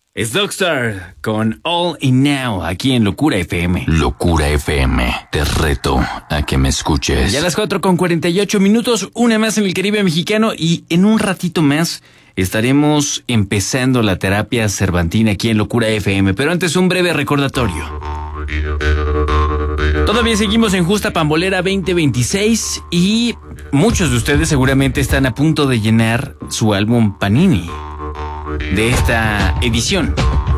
Es Dogstar con All In Now aquí en Locura FM. Locura FM, te reto a que me escuches. Ya a las 4:48, una más en el Caribe mexicano y en un ratito más estaremos empezando la terapia cervantina aquí en Locura FM. Pero antes un breve recordatorio. Todavía seguimos en Justa Pambolera 2026 y muchos de ustedes seguramente están a punto de llenar su álbum Panini de esta edición.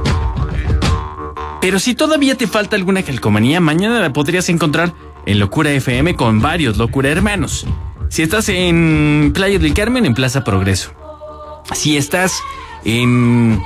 Pero si todavía te falta alguna calcomanía, mañana la podrías encontrar en Locura FM con varios Locura Hermanos. Si estás en Playa del Carmen, en Plaza Progreso. Si estás en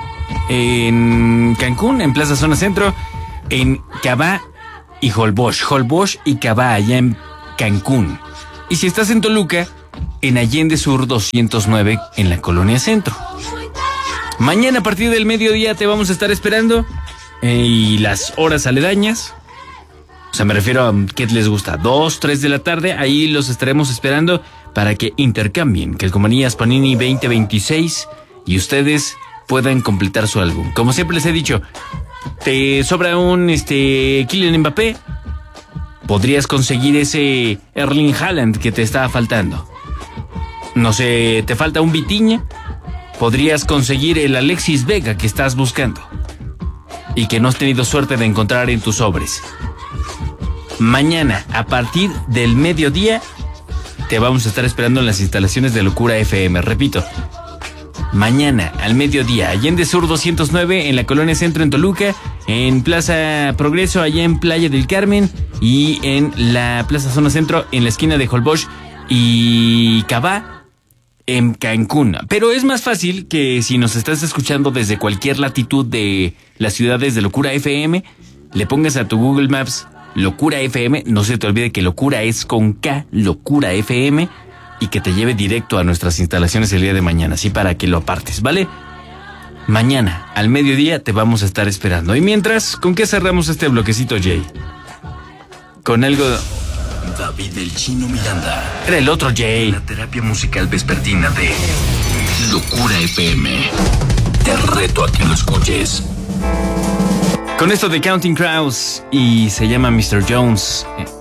Cancún, en Plaza Zona Centro, en Cabá y Holbox y Cabá, allá en Cancún. Y si estás en Toluca, en Allende Sur 209, en la Colonia Centro. Mañana a partir del mediodía te vamos a estar esperando y las horas aledañas, o sea, me refiero a ¿qué les gusta? 2, 3 de la tarde, ahí los estaremos esperando para que intercambien calcomanías Panini 2026 y ustedes puedan completar su álbum. Como siempre les he dicho, te sobra un Kylian Mbappé, podrías conseguir ese Erling Haaland que te estaba faltando. No sé, te falta un Vitinha, podrías conseguir el Alexis Vega que estás buscando y que no has tenido suerte de encontrar en tus sobres. Mañana, a partir del mediodía, te vamos a estar esperando en las instalaciones de Locura FM. Repito, mañana al mediodía, Allende Sur 209, en la Colonia Centro en Toluca, en Plaza Progreso, allá en Playa del Carmen, y en la Plaza Zona Centro, en la esquina de Holbox y Cabá, en Cancún. Pero es más fácil que si nos estás escuchando desde cualquier latitud de las ciudades de Locura FM, le pongas a tu Google Maps Locura FM, no se te olvide que Locura es con K, Locura FM, y que te lleve directo a nuestras instalaciones el día de mañana, así para que lo apartes, ¿vale? Mañana, al mediodía, te vamos a estar esperando. Y mientras, ¿con qué cerramos este bloquecito, Jay? Con algo... David el Chino Miranda. Era el otro Jay. La terapia musical vespertina de Locura FM. Te reto a que lo escuches. Con esto de Counting Crows y se llama Mr. Jones